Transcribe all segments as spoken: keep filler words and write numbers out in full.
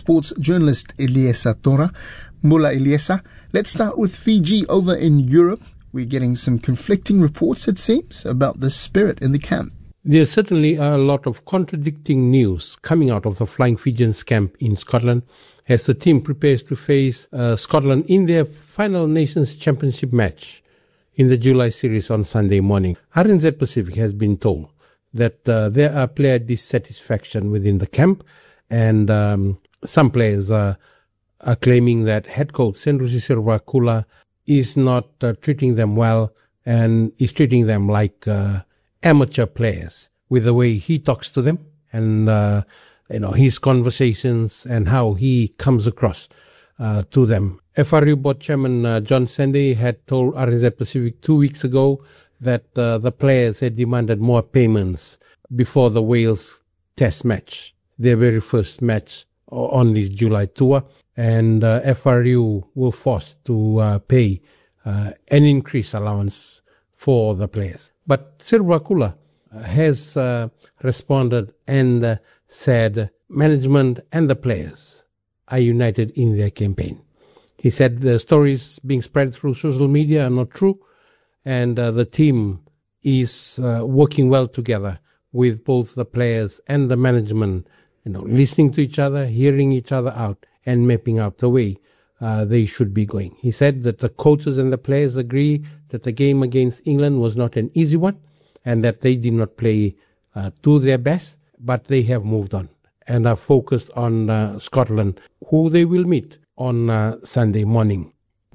sports journalist Eliesa Tora. Mula Eliesa, let's start with Fiji over in Europe. We're getting some conflicting reports, it seems, about the spirit in the camp. There certainly are a lot of contradicting news coming out of the Flying Fijians camp in Scotland as the team prepares to face uh, Scotland in their final Nations Championship match in the July series on Sunday morning. R N Z Pacific has been told that uh, there are player dissatisfaction within the camp, and um, some players are, are claiming that head coach Senrusi Servakula is not uh, treating them well and is treating them like uh, amateur players with the way he talks to them and uh, you know his conversations and how he comes across uh, to them. F R U board chairman uh, John Sandy had told R N Z Pacific two weeks ago that uh, the players had demanded more payments before the Wales test match, their very first match on this July tour. And uh, F R U were forced to uh, pay uh, an increased allowance for the players. But Servakula has uh, responded and uh, said management and the players are united in their campaign. He said the stories being spread through social media are not true, and uh, the team is uh, working well together with both the players and the management, you know, listening to each other, hearing each other out, and mapping out the way uh, they should be going. He said that the coaches and the players agree that the game against England was not an easy one and that they did not play uh, to their best, but they have moved on and are focused on uh, Scotland, who they will meet on uh, Sunday morning.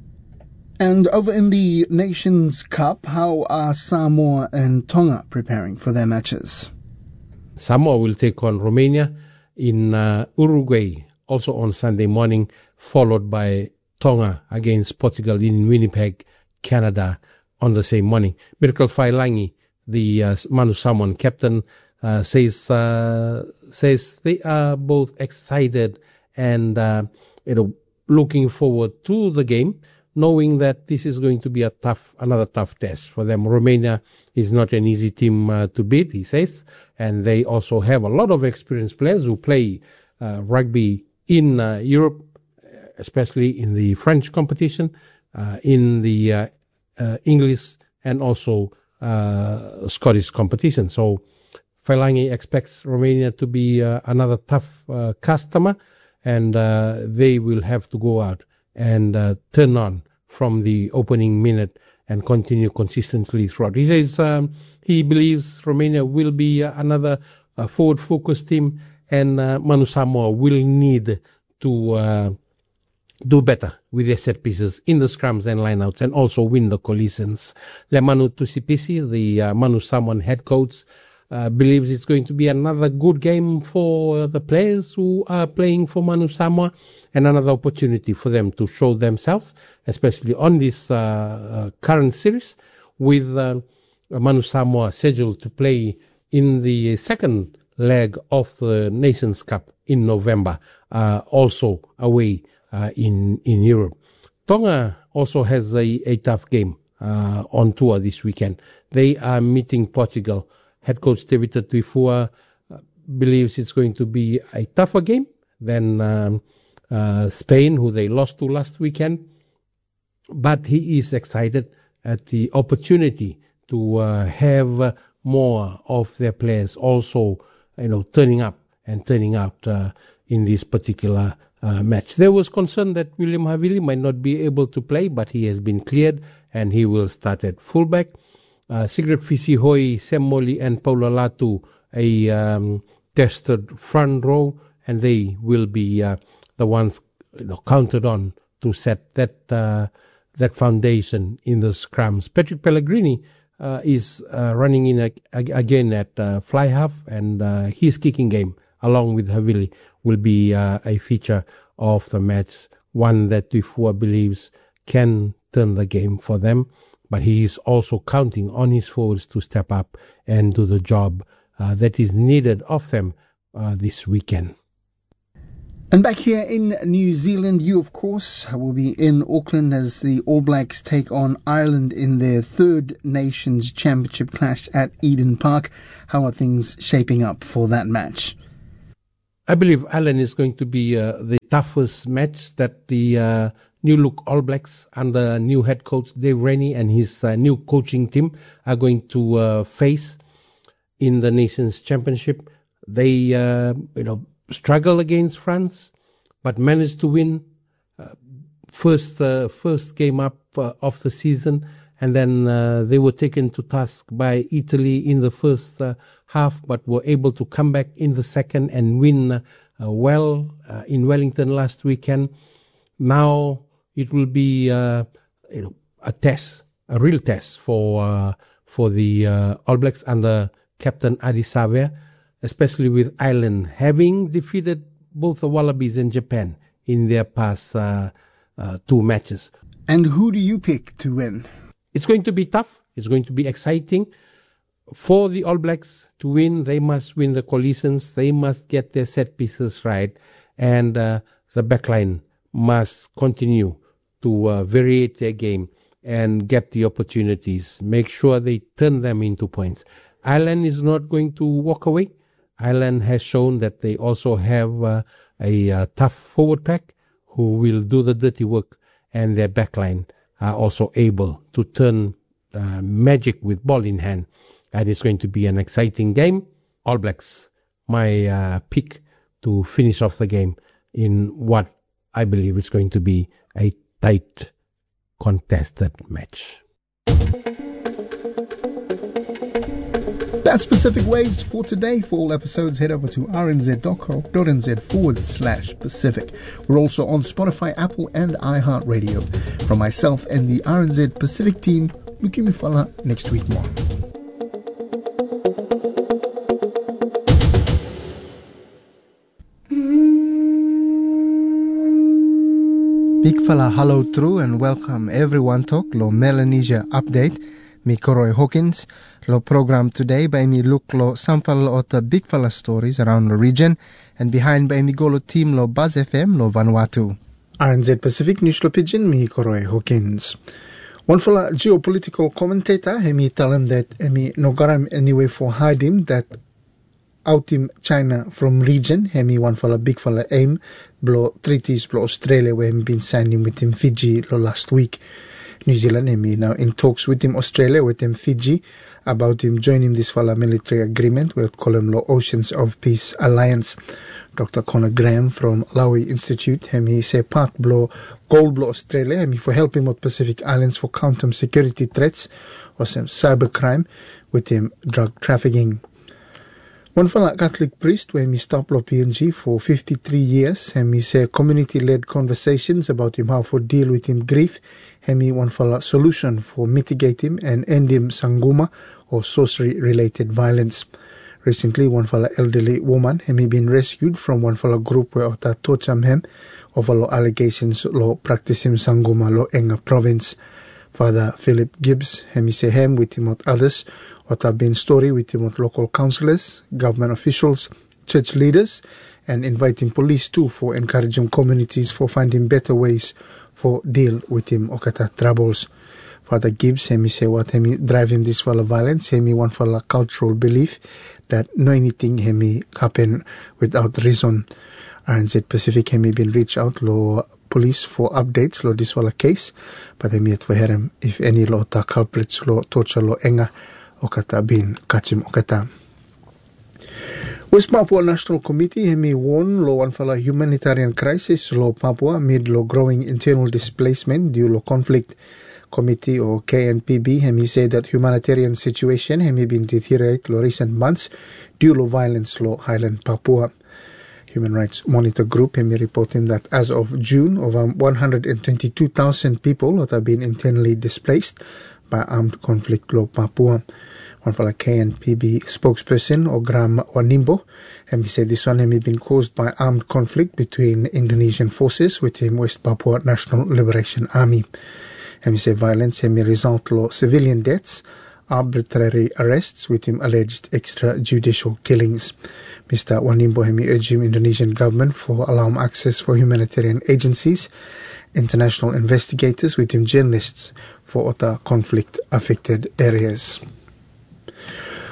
And over in the Nations Cup, how are Samoa and Tonga preparing for their matches? Samoa will take on Romania in uh, Uruguay also on Sunday morning, followed by Tonga against Portugal in Winnipeg, Canada on the same morning. Miracle Failangi, the uh, Manu Samoan captain, uh, says uh, says they are both excited and uh, you know looking forward to the game, knowing that this is going to be a tough, another tough test for them. Romania is not an easy team uh, to beat, he says, and they also have a lot of experienced players who play uh, rugby in uh, Europe, especially in the French competition, uh, in the uh, uh, English and also uh, Scottish competition. So Failangi expects Romania to be uh, another tough uh, customer, and uh, they will have to go out and uh, turn on from the opening minute and continue consistently throughout. He says um, he believes Romania will be uh, another uh, forward-focused team, and uh, Manu Samoa will need to uh, do better with their set pieces in the scrums and lineouts and also win the collisions. Le Manu Tusipisi, the uh, Manu Samoan head coach, uh, believes it's going to be another good game for the players who are playing for Manu Samoa, and another opportunity for them to show themselves, especially on this uh, uh, current series, with uh, Manu Samoa scheduled to play in the second leg of the Nations Cup in November, uh, also away uh, in in Europe. Tonga also has a, a tough game uh, on tour this weekend. They are meeting Portugal. Head coach David Tuifua uh, believes it's going to be a tougher game than um, uh, Spain, who they lost to last weekend. But he is excited at the opportunity to uh, have uh, more of their players also, you know, turning up and turning out uh, in this particular uh, match. There was concern that William Havili might not be able to play, but he has been cleared and he will start at fullback. Uh, Sigrid Fisihoi, Sam Molly and Paula Latu, a um, tested front row, and they will be uh, the ones, you know, counted on to set that uh, that foundation in the scrums. Patrick Pellegrini uh, is uh, running in a, a, again at uh, fly half, and uh, his kicking game, along with Havili, will be uh, a feature of the match, one that Tuifua believes can turn the game for them. But he is also counting on his forwards to step up and do the job uh, that is needed of them uh, this weekend. And back here in New Zealand, you, of course, will be in Auckland as the All Blacks take on Ireland in their third Nations Championship clash at Eden Park. How are things shaping up for that match? I believe Ireland is going to be uh, the toughest match that the uh, new look All Blacks under new head coach Dave Rennie and his uh, new coaching team are going to uh, face in the Nations Championship. They, uh, you know, struggle against France, but managed to win uh, first uh, first game up uh, of the season, and then uh, they were taken to task by Italy in the first uh, half, but were able to come back in the second and win uh, well uh, in Wellington last weekend. Now it will be uh, you know, a test, a real test for uh, for the uh, All Blacks under Captain Adi Savea, especially with Ireland having defeated both the Wallabies and Japan in their past uh, uh, two matches. And who do you pick to win? It's going to be tough. It's going to be exciting. For the All Blacks to win, they must win the collisions. They must get their set pieces right. And uh, the backline must continue to uh, variate their game and get the opportunities. Make sure they turn them into points. Ireland is not going to walk away. Ireland has shown that they also have uh, a uh, tough forward pack who will do the dirty work, and their backline are also able to turn uh, magic with ball in hand. And it's going to be an exciting game. All Blacks, my uh, pick to finish off the game in what I believe is going to be a tight, contested match. That's Pacific Waves for today. For all episodes, head over to rnz.co.nz forward slash Pacific. We're also on Spotify, Apple, and iHeartRadio. From myself and the R N Z Pacific team, Luki Mufala, next week more. Big fella hello true and welcome everyone to Lo Melanesia update. Mi Koroi Hawkins. Lo program today by me look lo sample of the big fella stories around the region, and behind by me go lo team lo Buzz F M lo Vanuatu. R N Z Pacific News lo Pigeon, mi Koroi Hawkins. One fella geopolitical commentator, he me tell him that he me no got him anyway for hide him that out him China from region. He me one fella big fella aim blow treaties blow Australia where he been signing with him Fiji lo last week. New Zealand he me now in talks with him Australia with him Fiji about him joining this fella military agreement with call him lo Oceans of Peace Alliance. Doctor Conor Graham from Lowy Institute he me say park blow gold blow Australia he me for helping with Pacific Islands for counter security threats or some cybercrime with him drug trafficking. One fella Catholic priest where me stop lo P N G for fifty-three years, and me say community-led conversations about him how for deal with him grief, and me one fella solution for mitigate him and end him sanguma or sorcery-related violence. Recently, one fella elderly woman, and me been rescued from one fella group where ota torture him over lo allegations lo practice him sanguma lo Enga province. Father Philip Gibbs, and me say him with him with others. What have been story with him with local councillors, government officials, church leaders, and inviting police too for encouraging communities for finding better ways for deal with him okata troubles. Father Gibbs, he me say what he me drive him this for violence, he me one for a cultural belief that no anything he me happen without reason. R N Z Pacific he me been reach out lo police for updates lo this for a case, but he me at for him if any lo ta culprits lo torture lo enga okata bin kachim okata. West Papua National Committee hemi warn lo one fala humanitarian crisis lo Papua amid lo growing internal displacement due lo conflict. Committee or K N P B hemi say that humanitarian situation hemi been deteriorate lo recent months due lo violence lo Highland Papua. Human Rights Monitor Group hemi report him that as of June over one hundred twenty-two thousand people that have been internally displaced by armed conflict lo Papua. One for a K N P B spokesperson, Ogram Wanimbo, and he said this one had been caused by armed conflict between Indonesian forces with the West Papua National Liberation Army. And he said violence had result lo civilian deaths, arbitrary arrests with him alleged extrajudicial killings. Mister Wanimbo had urged him Indonesian government for allow access for humanitarian agencies, international investigators with him journalists for other conflict affected areas.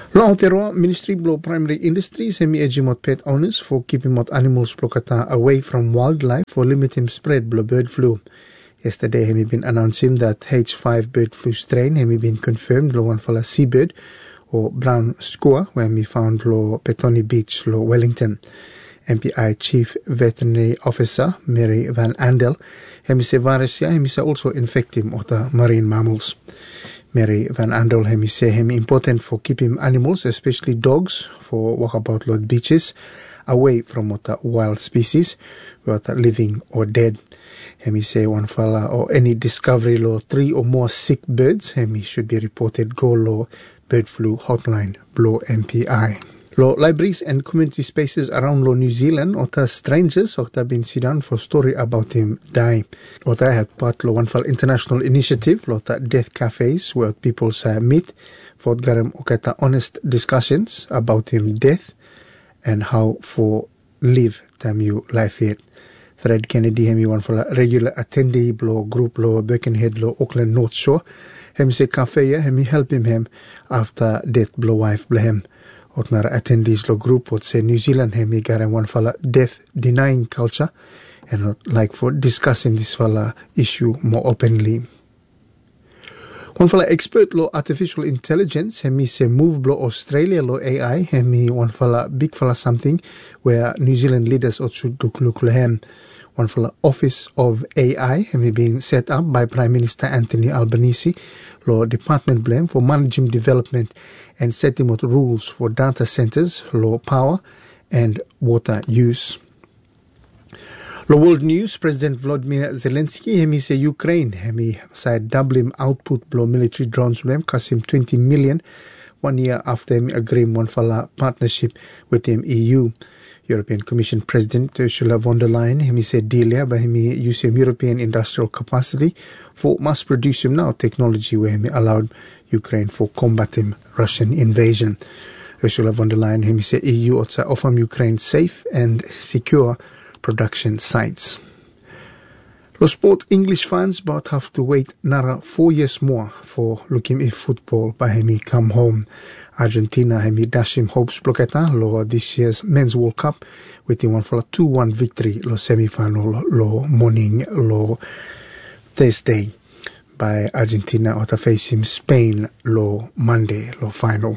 Lo Aotearoa Ministry blo Primary Industries hemi ejimot pet owners for keeping mot animals blokata away from wildlife for limiting spread blo bird flu. Yesterday hemi been announcing that H five bird flu strain hemi been confirmed lo one fala seabird or brown skua where we found lo Petone Beach lo Wellington. M P I Chief Veterinary Officer Mary Van Andel hemi se virusia hemi se also infecting other marine mammals. Mary Van Andel hemi say hemi important for keeping animals, especially dogs, for walkabout lo beaches, away from other wild species, whether living or dead. Hemi say one fella or any discovery lo three or more sick birds, hemi should be reported go lo bird flu hotline blo M P I. Lo libraries and community spaces around lo New Zealand ota strangers ota been sidan for story about him die. Ota had part lo one fal international initiative lo ta death cafes where people uh, meet for garam okata honest discussions about him death and how for live tam you life yet. Fred Kennedy hemi one fal regular attendee blo group lo Birkenhead lo Auckland North Shore. Hemi se cafe hemi help him him after death blo wife blehem. Otnara attendees lo group would say New Zealand hemi garan one fala death denying culture and not like for discussing this fala issue more openly. One fala expert lo artificial intelligence hemi se move blo Australia lo A I hemi one fala big fala something where New Zealand leaders ought should look look lehem. One fala Office of A I hemi being set up by Prime Minister Anthony Albanese lo department blame for managing development and setting out rules for data centers, low power, and water use. Lo world news, President Volodymyr Zelensky hemi say Ukraine hemi say doubling output blow military drones blame cost him twenty million one year after him agreeing one fala partnership with him E U. European Commission President Ursula von der Leyen hemi said deal by hemi use him European industrial capacity for mass produce him now technology where hemi allowed Ukraine for combating Russian invasion. Ursula von der Leyen hemi say E U also offer Ukraine safe and secure production sites. Lo sport English fans but have to wait nara four years more for looking if football by hemi come home. Argentina hemi dash him hopes bloketa lo this year's Men's World Cup with the one for a two one victory lo semi-final lo morning lo Thursday by Argentina or facing Spain lo Monday lo final.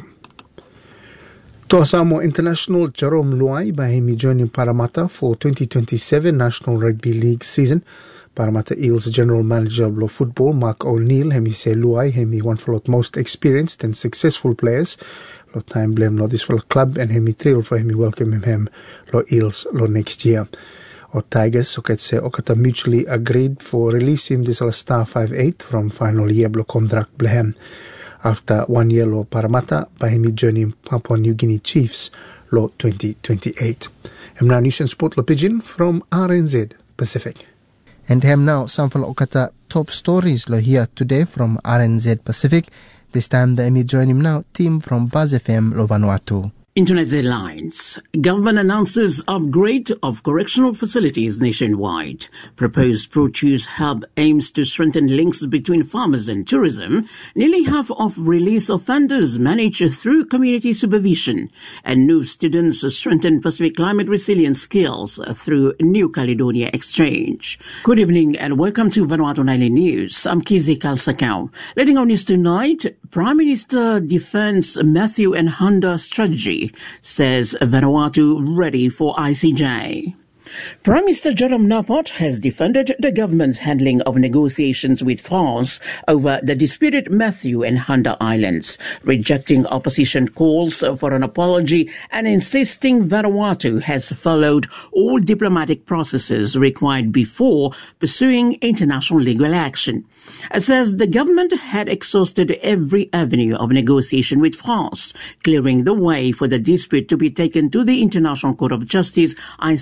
Toasamo International Jerome Luai by hemi joining Parramatta for twenty twenty-seven National Rugby League season. Parramatta Eels General Manager of Football Mark O'Neill hemi say Luai hemi one for lot most experienced and successful players. Lo time blame lo this for club and hemi thrill for hemi welcome him lo Eels lo next year. Or Tigers okay say okata mutually agreed for release him this star five eight from final year blo contract blehem. After one year lo Parramatta by hemi joining Papua New Guinea Chiefs lo twenty twenty-eight. I'm now News and Sport lo Pigeon from R N Z Pacific. And hem now some from okata top stories lo here today from R N Z Pacific. This time the Emmy join him now team from Buzz F M lo Vanuatu. Internet headlines. Government announces upgrade of correctional facilities nationwide. Proposed produce hub aims to strengthen links between farmers and tourism. Nearly half of release offenders managed through community supervision. And new students strengthen Pacific climate resilience skills through New Caledonia Exchange. Good evening and welcome to Vanuatu Nightly News. I'm Kizi Kalsakau. Leading on news tonight, Prime Minister defends Matthew and Honda strategy. Says Vanuatu ready for I C J. Prime Minister Jerome Napot has defended the government's handling of negotiations with France over the disputed Matthew and Honda Islands, rejecting opposition calls for an apology and insisting Vanuatu has followed all diplomatic processes required before pursuing international legal action. It says the government had exhausted every avenue of negotiation with France, clearing the way for the dispute to be taken to the International Court of Justice, I C J,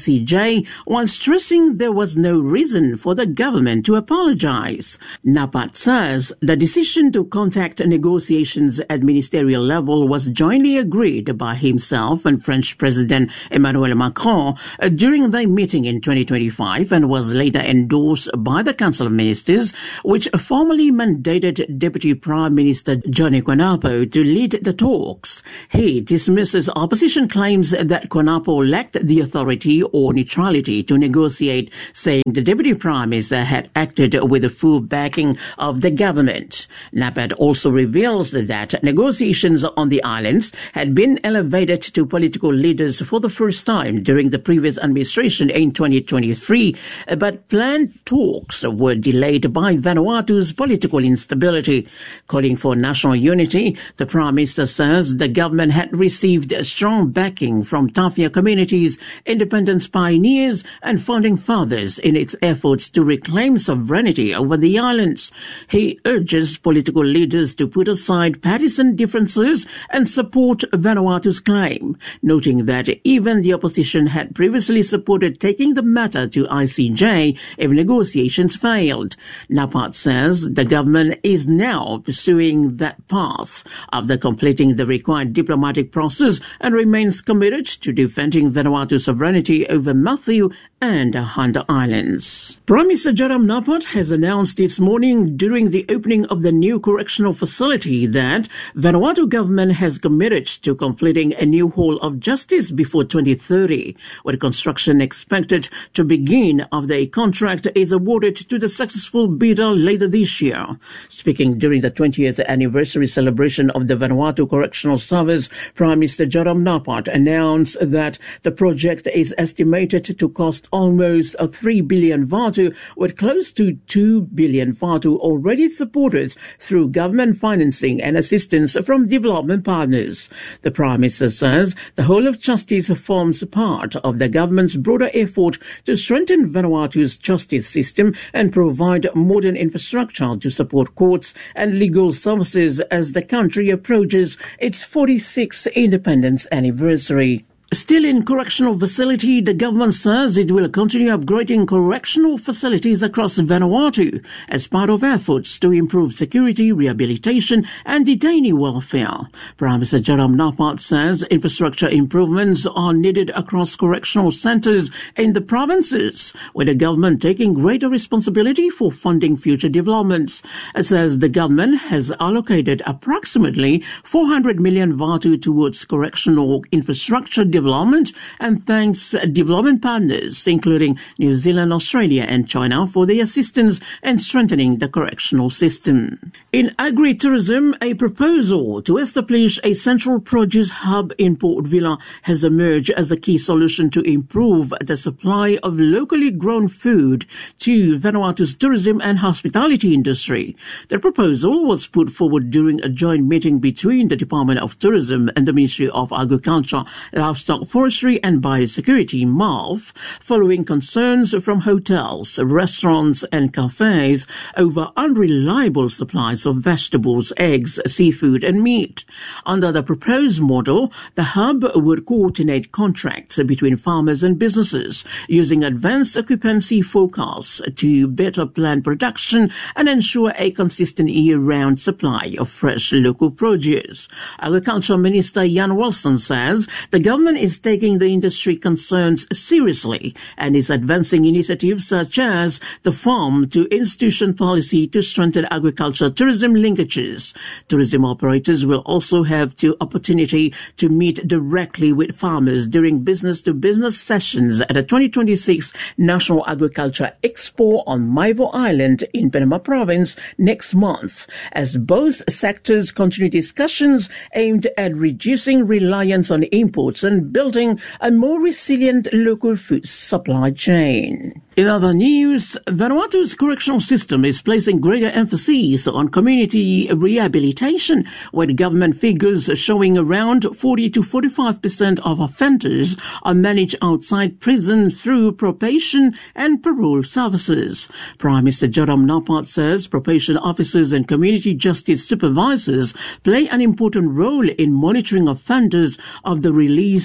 today, while stressing there was no reason for the government to apologize. Napat says the decision to contact negotiations at ministerial level was jointly agreed by himself and French President Emmanuel Macron during their meeting in twenty twenty-five and was later endorsed by the Council of Ministers, which formally mandated Deputy Prime Minister Johnny Kounapo to lead the talks. He dismisses opposition claims that Kounapo lacked the authority or neutrality to negotiate, saying the Deputy Prime Minister had acted with the full backing of the government. Napat also reveals that negotiations on the islands had been elevated to political leaders for the first time during the previous administration in twenty twenty-three, but planned talks were delayed by Vanuatu's political instability. Calling for national unity, the Prime Minister says the government had received strong backing from Tafia communities, independence pioneers and founding fathers in its efforts to reclaim sovereignty over the islands. He urges political leaders to put aside partisan differences and support Vanuatu's claim, noting that even the opposition had previously supported taking the matter to I C J if negotiations failed. Napat says the government is now pursuing that path after completing the required diplomatic process and remains committed to defending Vanuatu's sovereignty over Matthew and Hunter Islands. Prime Minister Joram Napat has announced this morning during the opening of the new correctional facility that Vanuatu government has committed to completing a new hall of justice before twenty thirty, with construction expected to begin after a contract is awarded to the successful bidder later this year. Speaking during the twentieth anniversary celebration of the Vanuatu Correctional Service, Prime Minister Joram Napat announced that the project is estimated to cost almost three billion Vatu, with close to two billion Vatu already supported through government financing and assistance from development partners. The Prime Minister says the whole of justice forms part of the government's broader effort to strengthen Vanuatu's justice system and provide modern infrastructure to support courts and legal services as the country approaches its forty-sixth independence anniversary. Still in correctional facility, the government says it will continue upgrading correctional facilities across Vanuatu as part of efforts to improve security, rehabilitation and detainee welfare. Prime Minister Joram Napat says infrastructure improvements are needed across correctional centres in the provinces, with the government taking greater responsibility for funding future developments. It says the government has allocated approximately four hundred million Vatu towards correctional infrastructure development development and thanks development partners including New Zealand, Australia and China for their assistance in strengthening the correctional system. In agri-tourism, a proposal to establish a central produce hub in Port Vila has emerged as a key solution to improve the supply of locally grown food to Vanuatu's tourism and hospitality industry. The proposal was put forward during a joint meeting between the Department of Tourism and the Ministry of Agriculture, Livestock, Forestry and Biosecurity, M A L F, following concerns from hotels, restaurants and cafes over unreliable supplies of vegetables, eggs, seafood and meat. Under the proposed model, the hub would coordinate contracts between farmers and businesses using advanced occupancy forecasts to better plan production and ensure a consistent year-round supply of fresh local produce. Agriculture Minister Ian Wilson says the government is taking the industry concerns seriously and is advancing initiatives such as the farm to institution policy to strengthen agriculture tourism linkages. Tourism operators will also have the opportunity to meet directly with farmers during business-to-business sessions at the twenty twenty-six National Agriculture Expo on Maivo Island in Panama Province next month, as both sectors continue discussions aimed at reducing reliance on imports and building a more resilient local food supply chain. In other news, Vanuatu's correctional system is placing greater emphasis on community rehabilitation, with government figures showing around forty to forty-five percent of offenders are managed outside prison through probation and parole services. Prime Minister Joram Napat says probation officers and community justice supervisors play an important role in monitoring offenders of the release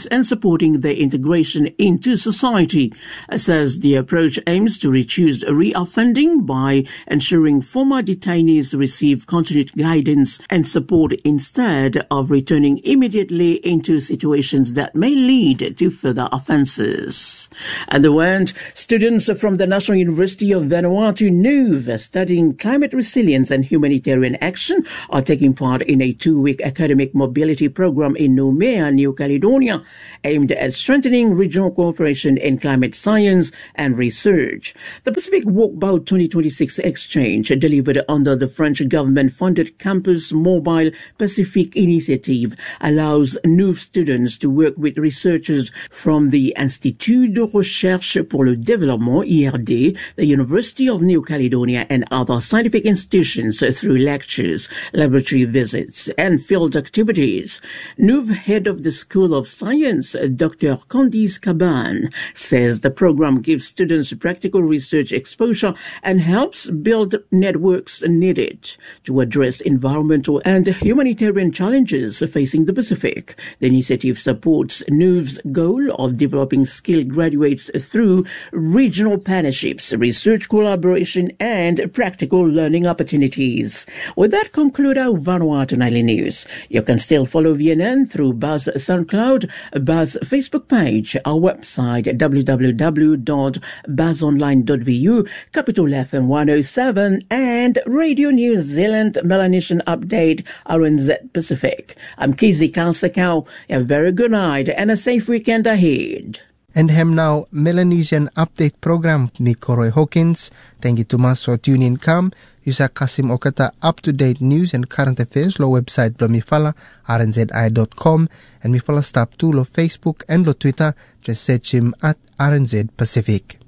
students and supporting their integration into society. It says the approach aims to reduce reoffending by ensuring former detainees receive continued guidance and support instead of returning immediately into situations that may lead to further offences. And the word students from the National University of Vanuatu, N U V, studying climate resilience and humanitarian action, are taking part in a two-week academic mobility program in Noumea, New Caledonia, aimed at strengthening regional cooperation in climate science and research. The Pacific Walkabout twenty twenty-six exchange, delivered under the French government-funded Campus Mobile Pacific initiative, allows N U V students to work with researchers from the Institut de Recherche pour le Développement, I R D, the University of New Caledonia, and other scientific institutions through lectures, laboratory visits, and field activities. N U V head of the School of Science, Doctor Candice Caban, says the program gives students practical research exposure and helps build networks needed to address environmental and humanitarian challenges facing the Pacific. The initiative supports N U V's goal of developing skilled graduates through regional partnerships, research collaboration, and practical learning opportunities. With that, conclude our Vanuatu Nightly News. You can still follow V N N through Buzz SoundCloud, Buzz Facebook page, our website w w w dot buzz online dot v u, Capital F M one oh seven, and Radio New Zealand Melanesian Update R N Z Pacific. I'm Kizzy Kalsakau. A very good night and a safe weekend ahead. And hem now Melanesian Update program ni Koroi Hawkins. Thank you to mas for tuning in. Come, Yusa Kasim Okata up-to-date news and current affairs lo website lo mifala r n z i dot com and mifala stop to lo Facebook and lo Twitter. Just search him at R N Z Pacific.